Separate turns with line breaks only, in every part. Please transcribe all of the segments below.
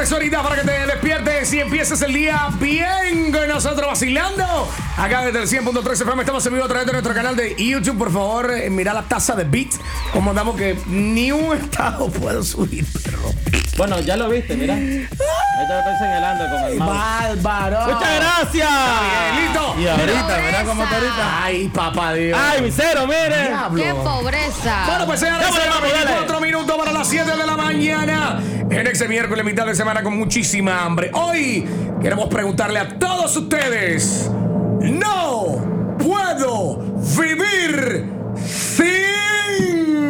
3 horitas para que te despiertes y empieces el día bien con nosotros vacilando. Acá desde el 100.3 FM estamos en vivo a través de nuestro canal de YouTube. Por favor, mira la tasa de beat. Como andamos que ni un estado puedo subir, perro.
Bueno, ya lo viste, mira. Ahí te lo estoy señalando con el mouse.
¡Bárbaro!
¡Muchas gracias!
¡Listo!
Y ahorita, mira cómo está ahorita.
¡Ay, papá Dios!
¡Ay, mi cero, mire!
¡Diablo!
¡Qué pobreza!
Bueno, pues señores,
Dale, vamos, dale.
24 minutos para las 7 de la mañana. En ese miércoles, mitad de semana, con muchísima hambre. Hoy queremos preguntarle a todos ustedes: no puedo vivir sin...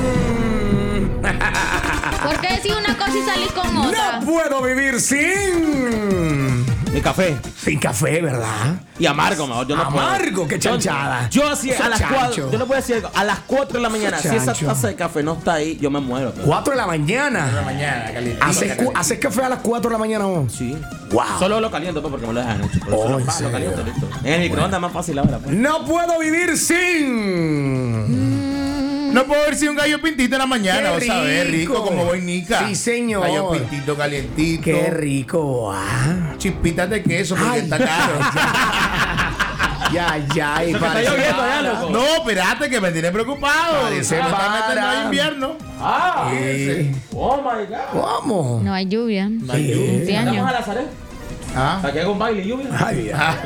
¿Por qué decir una cosa y salir con otra?
No puedo vivir sin...
Mi café.
Sin café, ¿verdad?
Y amargo, mejor. Yo no puedo.
Amargo, qué chanchada.
Yo así
Eso
a las
chancho.
4. Yo le voy a decir algo. A las 4 de la mañana,
Eso
si esa
chancho.
taza de café no está ahí, yo me muero. Pero.
4 de la mañana.
Mañana, calientito.
¿Haces café a las 4 de la mañana vos?
Sí.
Wow.
Solo lo caliento pues, porque me lo dejan hecho. Pero
Oh,
solo
¿en
lo
serio?
caliento, listo. En el microondas es más fácil ahora. Pues.
No puedo vivir sin...
No puedo ver si un gallo pintito en la mañana.
Qué
Vas a ver,
rico.
rico como boinica.
Sí, señor.
Gallo pintito calientito.
Qué rico. Ah.
Chispitas de queso porque
Ay,
está caro.
Ya, y
Porque está lloviendo ya, loco.
No, espérate que me tiene preocupado.
Parece
Se me está
para.
metiendo al invierno.
Ah,
Sí.
oh my God.
¿Cómo?
No hay lluvia.
hay lluvia.
Este
Vamos
año.
a Nazaret.
Ah.
Para que haga un baile y lluvia.
Ay, ya.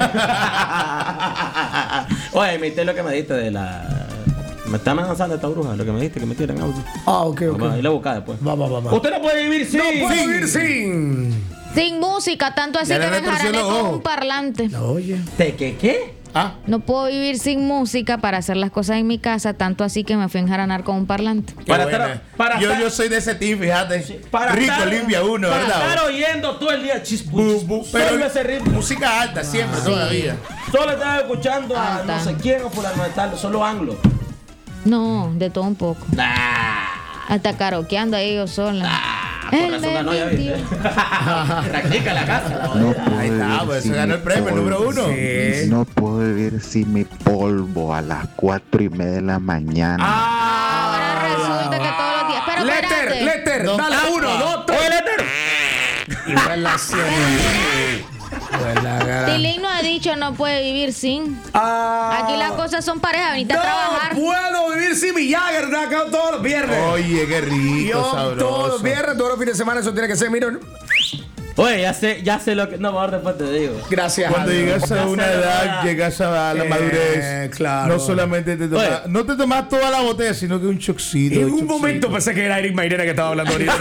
Oye, imité lo que me diste de la. Me está amenazando esta bruja, lo que me diste que me tiran audio.
Ah, ok.
Vamos a ir a buscar después.
Va.
Usted no puede vivir sin.
No puedo vivir sin...
Sin música, tanto así
Ya
que
le
me
retorció
enjarané
los
con
ojos.
un parlante.
Oye.
¿De qué?
Ah.
No puedo vivir sin música para hacer las cosas en mi casa, tanto así que me fui a enjaranar con un parlante.
Qué
Para
buena.
estar- para
yo,
estar-
yo soy de ese team, fíjate.
Para
Rico
estar-
limpia uno,
para
¿verdad?
estar oyendo todo el día chispu,
Bu,
chispu,
bu,
solo ese ritmo.
música alta siempre, toda la vida.
Solo estaba escuchando a
Alta.
no sé quién o fulano de tal, solo anglo.
No, de todo un poco. Hasta karaokeando ahí yo sola.
Por
El
razón ganó, ya viste. Practica la casa.
No puedo
Ahí está,
vivir
pues
sin
se ganó
mi
el premio, el número
polvo.
1.
Sí.
No puedo vivir sin mi polvo a las 4:30 de la mañana.
Ahora resulta que todos los días. Pero espérate.
Letter,
No
dale
tapa.
1, 2, 3.
Oye, Letter.
Y relación.
Tilín no ha dicho no puede vivir sin. Aquí las cosas son pareja, venite a trabajar.
No puedo vivir sin mi Jagger, ¿verdad? Acá todos los viernes.
Oye, qué rico,
Yo
sabroso.
todos los viernes, todos los fines de semana, eso tiene que ser, miren.
Oye, ya sé lo que. No, mejor después te digo.
Gracias.
Cuando
Dios.
llegas a una edad, llegas a la madurez.
claro.
No solamente te tomas,
Oye.
no te tomas toda la botella, sino que un chocito.
En un momento pensé que era Eric Mairena que estaba hablando ahorita.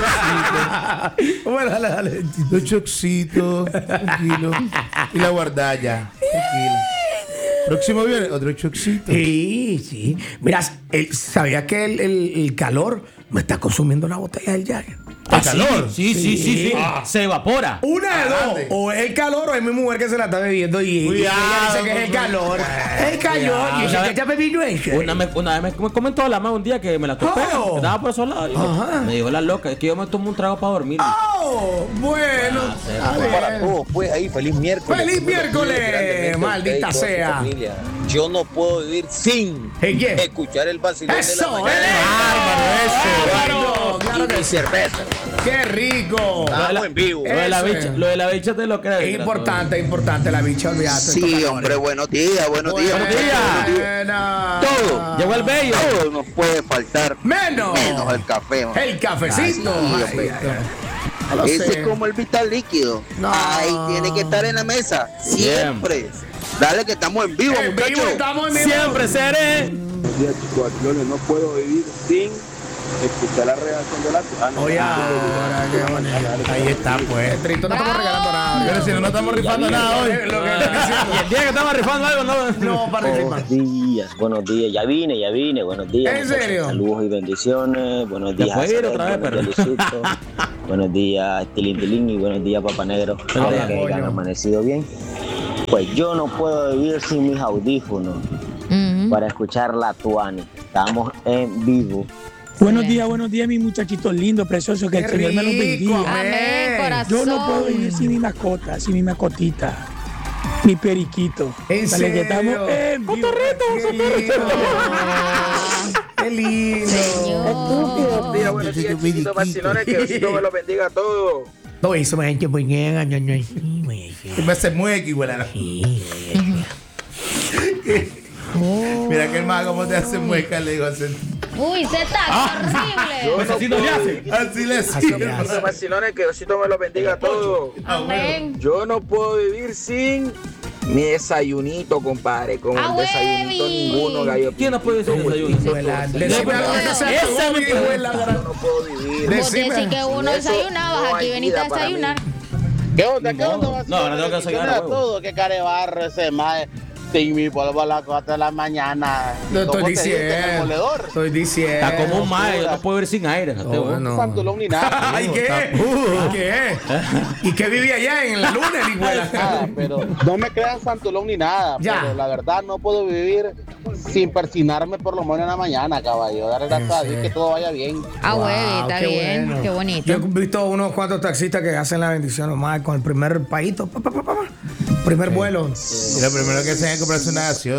Bueno, dale.
Un chocito, tranquilo. Y la guardás ya, tranquilo. Próximo viernes, otro chocito.
Sí. Mira, ¿sabía que el calor me está consumiendo la botella del Jagger?
¿El calor?
Sí. Se evapora.
Una de dos.
Grande.
O es el calor o es mi mujer que se la está bebiendo y ella dice que es el calor. El calor. Y dice que está bebiendo eso.
Una vez me comentó la más un día que me la topé.
Oh.
Que estaba por esos lados. Y
Ajá.
me dijo la loca, es que yo me tomo un trago para dormir.
Oh, bueno. A
Para
ver.
todos, pues ahí, feliz miércoles.
¡Feliz miércoles!
Grandemente a
Maldita
usted y toda su
sea.
familia. Yo no puedo vivir sin
Hey, yeah.
escuchar el vacilón de la
Eso,
mañana.
Claro, claro
Y
que
mi
sí.
cerveza.
¡Qué rico!
Estamos en vivo.
Lo de la
Eso
bicha,
es.
lo de la bicha te lo crees.
Es importante la bicha, olvídate.
Sí, hombre, buenos días.
Buenos días.
Todo.
Llegó el bello.
Todo nos puede faltar,
Menos
el café. man.
el cafecito.
Ay, sí,
Ay,
hombre.
no lo
Ese
sé.
es como el vital líquido.
No.
Ahí tiene que estar en la mesa. Siempre. Dale que estamos en vivo,
En vivo
muchachos.
estamos en vivo.
Siempre seré.
Buenos días, chicos. Aquí no puedo vivir sin escuchar la redacción de la...
Oye, ahora, qué bonito.
Ahí está, pues.
Trito, no estamos regalando nada.
Pero si no estamos rifando nada hoy.
Lo que
Y el día que estamos rifando algo, no.
no participa.
Buenos días, ya vine, buenos días.
¿En serio?
Saludos y bendiciones, buenos días.
puedes ir
Azaret,
otra vez,
buenos días, Luisito, buenos días, Tilín, y buenos días, Papá Negro. Espero
Hola,
que
coño.
hayan amanecido bien. Pues yo no puedo vivir sin mis audífonos para escuchar la Tuani. Estamos en vivo.
Buenos días, mis muchachitos lindos, preciosos, que
Qué
el Señor me los
rico,
bendiga.
Amén, corazón.
Yo no puedo vivir sin mi mascota, sin mi mascotita, mi periquito.
¿En
Dale, que estamos
serio?
en vivo.
Qué lindo.
Señor.
Buenos días, chiquitos vacilones, que Diosito me los bendiga a todos.
No, eso me ha hecho muy bien.
Y me hace mueca igual a la... Mira que el mago cómo te hace mueca, le digo.
Uy, se está horrible.
Así no le hace. Así le sirve.
Vacilones, que Diosito me lo bendiga a todos.
Amén.
Yo no puedo vivir sin mi desayunito, compadre. Con el desayunito ninguno, gallo.
¿Quién no puede decir desayuno?
Decime algo que sea tu hijuela.
Yo no puedo vivir.
Vos decís que uno desayunabas, aquí veniste a desayunar.
¿Qué onda? ¿Qué onda?
No, ahora tengo que desayunar.
Todo, que carebarro ese mae. Sin mi polvo a las 4 de la mañana.
No estoy
¿Cómo te dice en el
diciendo.
moledor?
Estoy diciendo.
Está como un mae, yo no puedo vivir sin aire.
No.
Santulón ni nada.
Ay, ¿qué? ¿Qué? ¿Y qué vivía allá en la luna, el hijuela?
Nada, pero no me crean santulón ni nada.
Ya.
Pero la verdad no puedo vivir sin persinarme por lo menos en la mañana, caballo. Darle gracias a Dios que todo vaya bien.
Wow, está
qué
bien,
bueno.
qué bonito.
Yo he visto unos cuantos taxistas que hacen la bendición nomás con el primer paíto. Primer vuelo.
Y lo primero que hacen es comprarse una gaseosa.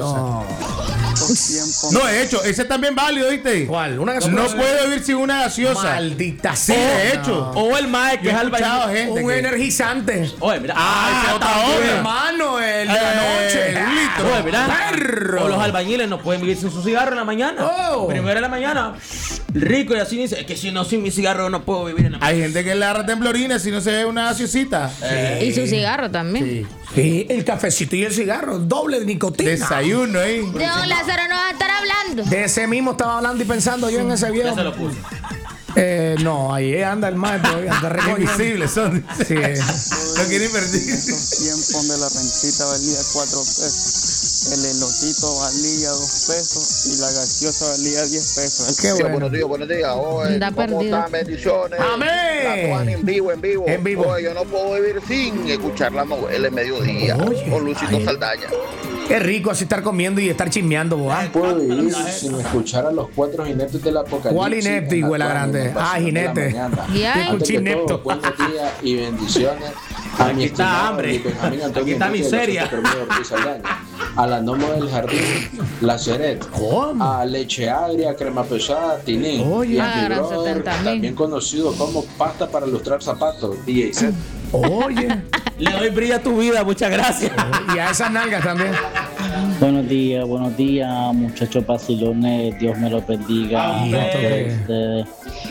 No, de hecho, ese es también válido, ¿viste?
¿Cuál? Una gaseosa.
No puedo vivir sin una gaseosa.
Maldita
Sí,
sea.
de hecho.
O el mae que
Yo
es
he escuchado
albañil.
gente
Un
que...
energizante.
Oye, mira.
ese otra
Tu
hora.
hermano, el de la noche.
Un litro.
Oye, mira.
Perro.
O los albañiles no pueden vivir sin su cigarro en la mañana.
Oh.
Primero en la mañana. Rico y así dice. Es que si no, sin mi cigarro no puedo vivir en la mañana.
Hay gente que le agarra temblorina si no se ve una gaseosita.
Y su cigarro también.
Sí, el cafecito y el cigarro. Doble de nicotina.
Desayuno, ¿eh?
De don Lázaro no va a estar hablando.
De ese mismo estaba hablando y pensando yo en ese viejo.
Ya se lo puse.
No, ahí anda el maestro, anda recogiendo.
Invisibles son.
Sí.
No quiere invertir.
Tiempos de la rencita valía 4 pesos, el elotito valía 2 pesos y la gaseosa valía 10 pesos.
Qué bueno.
Buenos días. Oye,
Anda
¿cómo
perdido.
están? Bendiciones.
Amén.
La Tuani en vivo.
En vivo.
Oye, yo no puedo vivir sin escuchar la novela en mediodía
Oye.
con Luisito Saldaña.
Qué rico así estar comiendo y estar chismeando, boa.
Puedo vivir sin escuchar a los 4 jinetes del apocalipsis.
¿Cuál jinete, hijuela grande? jinete.
Ya.
Escuché inepto.
Buenos días y bendiciones
Aquí
mi
está
estimado
hambre.
Benjamín Antonio
Aquí está
Enrique
miseria.
de los Santos Ortiz Saldaña, a la Nomo del Jardín, La Cheret,
¿Cómo?
a Leche Agria, Crema Pesada, Tinín,
Oye.
y a mi
Gran
brother,
70.000.
también conocido como Pasta para Lustrar Zapatos, DJ Set.
Oye.
Le doy brillo a tu vida, muchas gracias.
Y a esas nalgas también.
Buenos días, muchachos vacilones. Dios me los bendiga.
Amén.
A todos ustedes.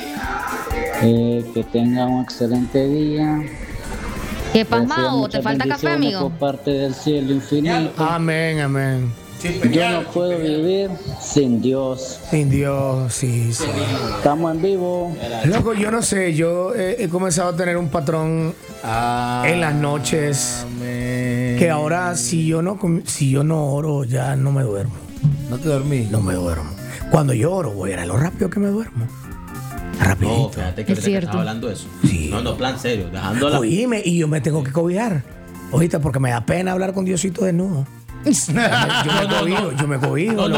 Que tengan un excelente día.
¿Qué pasmado? ¿Te
Muchas
falta café,
bendiciones
amigo?
Por parte del cielo infinito.
Amén, amén.
Yo no puedo vivir sin Dios.
Sin Dios, sí.
Estamos en vivo.
Loco, yo no sé, yo he comenzado a tener un patrón en las noches que ahora si yo no oro ya no me duermo.
¿No te dormí?
No me duermo. Cuando yo oro, voy a lo rápido que me duermo. Rapidito.
No, fíjate que
Es
ahorita que
cierto.
estaba hablando de eso.
Sí.
No, plan serio. Dejándola.
Oíme, y yo me tengo que cobijar. Oíste, porque me da pena hablar con Diosito desnudo. Yo me cobijo.
No.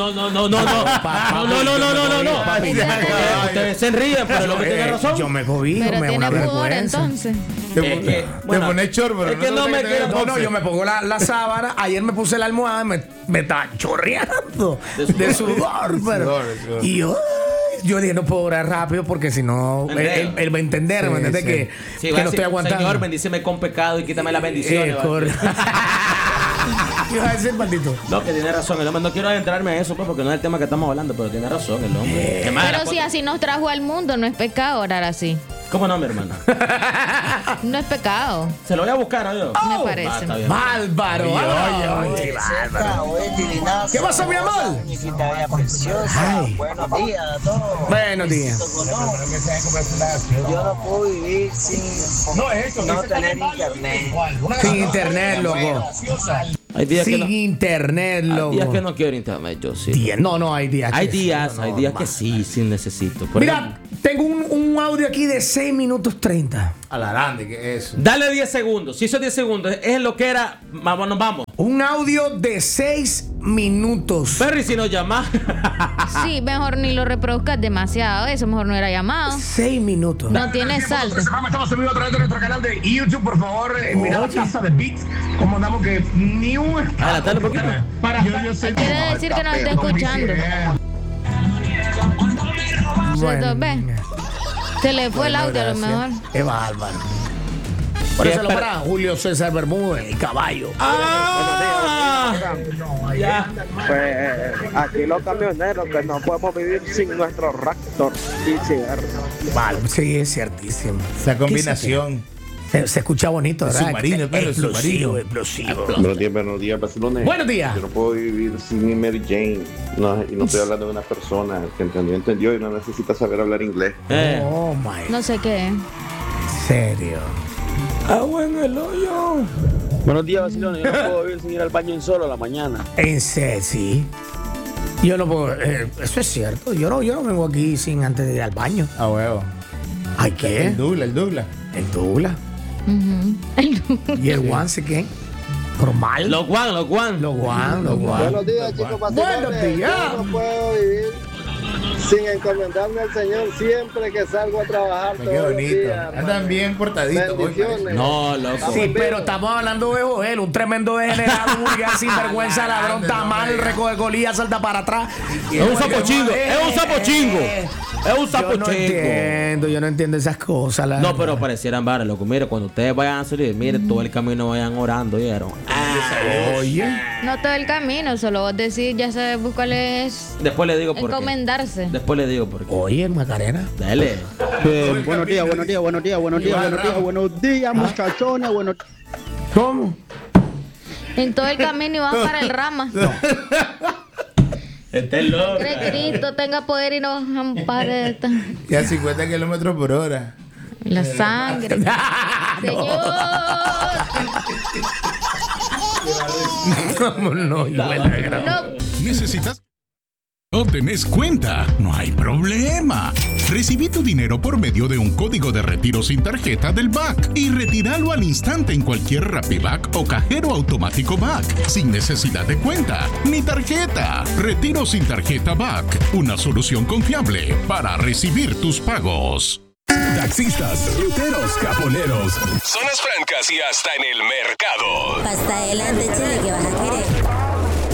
Ustedes se ríen, pero lo que tiene razón.
Yo me cobijo,
Pero
me da una
tiene pudor
vergüenza.
entonces.
Te pones chorro, pero
es que no me quiero.
No, yo me pongo la sábana. Ayer me puse la almohada y me está chorreando de sudor. Pero, y yo dije, no puedo orar rápido porque si no, él va a entender, ¿me entiendes? Que no estoy aguantando.
Señor, bendíceme con pecado y quítame las bendiciones.
¿Qué vas a decir, maldito?
No, que tiene razón. El hombre, no quiero adentrarme a eso, pues, porque no es el tema que estamos hablando, pero tiene razón el hombre. ¿Qué más?
Pero si así nos trajo al mundo, no es pecado orar así.
¿Cómo no, mi hermana?
No es pecado,
Se lo voy a buscar, ¿no?
me parece.
Está bien.
Bárbaro. Oye, bárbaro. ¿Qué pasa, mi amor? Ay.
Buenos días a todos.
Buenos días.
Yo no puedo vivir sin no tener internet.
Sin internet, loco.
Hay días que
Sin
no,
internet,
hay
loco.
días que no quiero internet, yo sí.
No, hay días.
Hay
que
días,
sí,
hay días que sí necesito. Por
Mira,
ejemplo,
tengo un audio aquí de 6 minutos 30.
A la grande, ¿qué es eso?
dale 10 segundos. Si esos 10 segundos es lo que era, vamos.
Un audio de 6 minutos.
Perry, si nos llamas.
Sí, mejor ni lo reproduzcas demasiado, eso mejor no era llamado.
6 minutos.
No tiene salto.
Estamos subidos a través de nuestro canal de YouTube, por favor. Mira la casa de Beats. Como andamos que ni un...
Adelantale un poquito.
Quiere decir que nos está escuchando.
Bueno,
¿Ve? Se le fue el audio a lo mejor.
Qué bárbaro. Póneselo para Julio César Bermúdez, el caballo.
Ya. Pues aquí los camioneros que no podemos vivir sin nuestro Raptor y cigarro.
Vale, sí, es ciertísimo.
Esa combinación.
Se escucha bonito, ¿verdad?
Submarino, pero
explosivo,
submarino.
explosivo.
Buenos días, Barcelona.
Buenos días.
Yo no puedo vivir sin mi Mary Jane. No, y no estoy hablando de una persona que entendió y no necesita saber hablar inglés.
Oh, my.
No sé qué.
¿En serio?
Agua en el hoyo. Buenos días, Basilone. Yo no puedo vivir sin ir al baño en solo a la mañana.
En serio, sí. Yo no puedo. Eso es cierto. Yo no vengo aquí sin antes de ir al baño.
A huevo.
¿Ay qué?
El Douglas.
El Douglas. Y el once again. Normal.
Los Juan.
Buenos días, chicos.
Buenos días.
Yo no puedo vivir sin encomendarme al Señor siempre que salgo a trabajar.
Qué
todos los
bonito.
días,
Andan bien portaditos. hoy,
Bendiciones.
No, loco.
Sí, pero estamos hablando de Joel, un tremendo degenerado, vulgar, sinvergüenza, ladrón, tamal, recoge colillas, salta para atrás.
Es un sapo chingo.
Yo no entiendo esas cosas.
No, pero parecieran varas, loco. Mire, cuando ustedes vayan a salir, mire, todo el camino vayan orando, ¿oyeron?
Oye.
No todo el camino, solo vos decís, ya sabes cuál es.
Después le digo por qué.
Encomendarse.
Después le digo por qué.
Oye, Macarena.
Dale.
Buenos días, muchachones.
¿Cómo?
En todo el camino vas para el Rama.
Este es loco.
Cristo tenga poder y nos ampare.
Y a 50 kilómetros por hora.
La sangre. Señor.
¿Cómo no?
No.
¿Necesitas? No tenés cuenta, no hay problema. Recibí tu dinero por medio de un código de retiro sin tarjeta del BAC y retíralo al instante en cualquier RappiBac o cajero automático BAC, sin necesidad de cuenta ni tarjeta. Retiro sin tarjeta BAC, una solución confiable para recibir tus pagos.
Taxistas, ruteros, caponeros, zonas francas y hasta en el mercado.
Pasta adelante, chile, que vas a querer.